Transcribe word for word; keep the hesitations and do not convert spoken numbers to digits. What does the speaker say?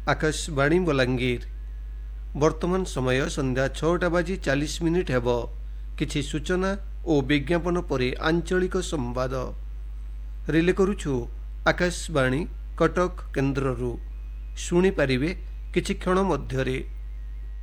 आकाशवाणी बलांगीर वर्तमान समय संध्या छटा बाजी चालीस मिनिट हेब। किछि सूचना और विज्ञापन परे आंचलिक संवाद रिले करुछु आकाशवाणी कटक केन्द्ररू। शुणी पारिबे किछि क्षण मध्यरे।